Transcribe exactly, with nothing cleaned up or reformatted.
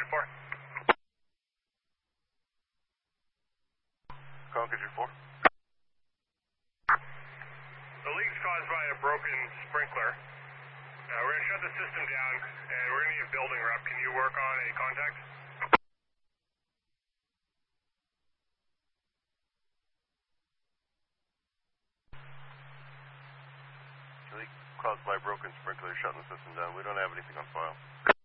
four. Concord four. The leak's caused by a broken sprinkler. Uh, we're going to shut the system down, and we're going to need a building rep. Can you work on a contact? Leak caused by a broken sprinkler, shutting the system down. We don't have anything on file.